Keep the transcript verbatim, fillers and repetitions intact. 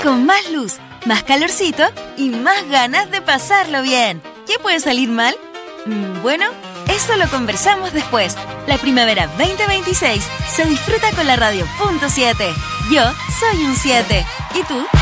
con más luz, más calorcito y más ganas de pasarlo bien. ¿Qué puede salir mal? Bueno, eso lo conversamos después. La primavera veinte veintiséis se disfruta con la radio punto siete. Yo soy un siete. ¿Y tú?